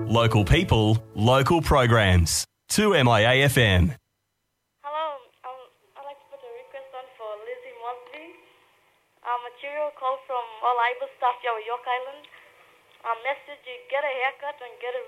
Local people, local programs. 2MIAFM. Hello, I'd like to put a request on for Lizzie Mosby. Material call from all Ibis staff, York Island. Message, get a haircut and get a